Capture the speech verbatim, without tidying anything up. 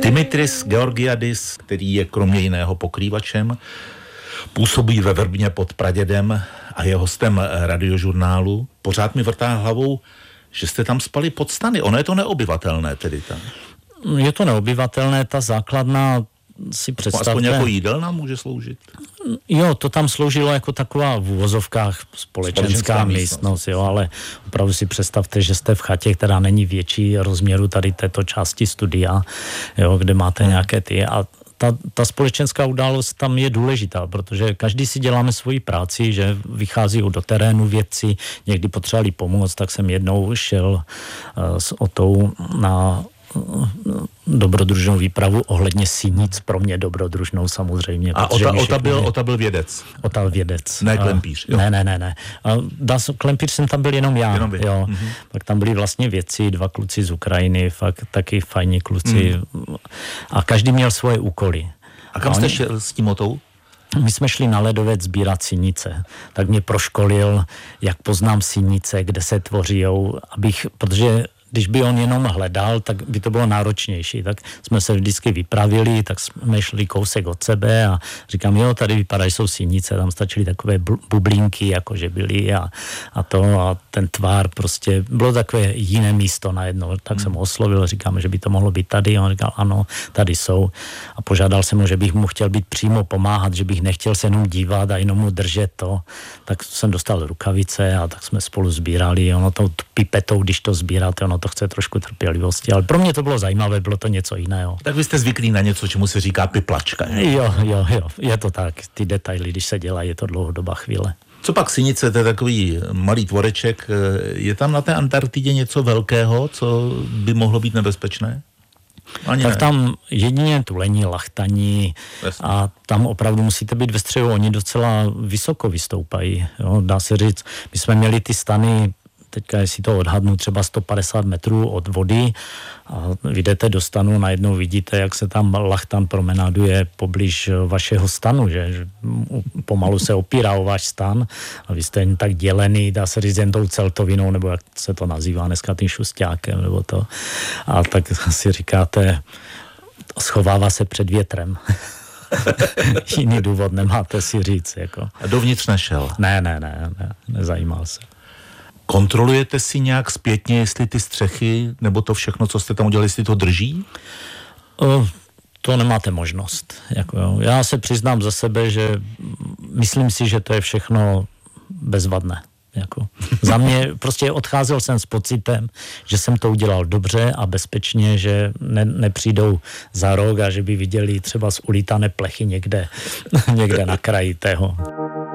Dimitris Georgiadis, který je kromě jiného pokrývačem, působí ve Vrbně pod pradědem a je hostem Radiožurnálu. Pořád mi vrtá hlavou, že jste tam spali pod stany. Ono je to neobyvatelné tedy tam. Je to neobyvatelné, ta základna si představte. Aspoň jako jídelna může sloužit? Jo, to tam sloužilo jako taková v uvozovkách společenská, společenská místnost, místnost, jo, ale opravdu si představte, že jste v chatě, která není větší rozměru tady této části studia, jo, kde máte hmm. nějaké ty a Ta, ta společenská událost tam je důležitá, protože každý si děláme svoji práci, že vychází do terénu vědci, někdy potřebovali pomoct, tak jsem jednou šel uh, s Otou na uh, dobrodružnou výpravu ohledně sinic, pro mě dobrodružnou samozřejmě. A Ota, Ota, byl, Ota byl vědec? Ota byl vědec. Ne klempíř. Jo. Ne, ne, ne. ne. A klempíř jsem tam byl jenom já. Jenom jo. Mm-hmm. Pak tam byli vlastně vědci, dva kluci z Ukrajiny, fakt taky fajní kluci. Mm. A každý měl svoje úkoly. A kam a jste šel s tím Otou? My jsme šli na ledovec sbírat sinice. Tak mě proškolil, jak poznám sinice, kde se tvořijou, abych, protože když by on jenom hledal, tak by to bylo náročnější. Tak jsme se vždycky vypravili, tak jsme šli kousek od sebe a říkám, jo, tady vypadají, jsou sinice, tam stačily takové bublínky, jakože byly a, a to a ten tvár prostě, bylo takové jiné místo najednou. Tak jsem ho oslovil, říkám, že by to mohlo být tady. A on říkal, ano, tady jsou. A požádal jsem ho, že bych mu chtěl být přímo pomáhat, že bych nechtěl se jenom dívat a jenom mu držet to. Tak jsem dostal rukavice a tak jsme spolu sbírali. Ono to pipetou, když to sbíráte, ono to chce trošku trpělivosti, ale pro mě to bylo zajímavé, bylo to něco jiného. Tak vy jste zvyklí na něco, čemu se říká piplačka. Ne? Jo, jo, jo, je to tak. Ty detaily, když se dělají, je to dlouhodobá chvíle. Co pak sinice, to je takový malý tvoreček. Je tam na té Antarktidě něco velkého, co by mohlo být nebezpečné? Ani tak ne. Tam jedině tulení, lachtaní Jasně. a tam opravdu musíte být ve střehu, oni docela vysoko vystoupají. Jo, dá se říct, my jsme měli ty stany, teďka jestli to odhadnu, třeba sto padesát metrů od vody a vyjdete do stanu, najednou vidíte, jak se tam lachtan promenáduje poblíž vašeho stanu, že, že pomalu se opírá o váš stan a vy jste jen tak dělený, dá se říct jen tou celtovinou, nebo jak se to nazývá dneska tím šustákem, nebo to. A tak si říkáte, schovává se před větrem. Jiný důvod nemáte si říct. Jako. A dovnitř nešel? Ne, ne, ne, ne, nezajímal se. Kontrolujete si nějak zpětně, jestli ty střechy, nebo to všechno, co jste tam udělali, jestli to drží? O, to nemáte možnost. Jako, jo. Já se přiznám za sebe, že myslím si, že to je všechno bezvadné. Jako. Za mě prostě odcházel jsem s pocitem, že jsem to udělal dobře a bezpečně, že ne, nepřijdou za rok a že by viděli třeba z ulítané plechy někde, někde na kraji tého.